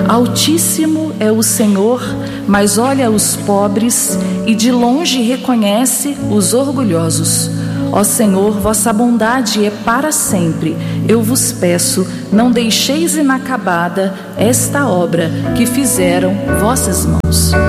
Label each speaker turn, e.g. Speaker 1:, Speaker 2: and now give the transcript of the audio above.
Speaker 1: Altíssimo é o Senhor, mas olha os pobres e de longe reconhece os orgulhosos. Ó Senhor, vossa bondade é para sempre. Eu vos peço, não deixeis inacabada esta obra que fizeram vossas mãos.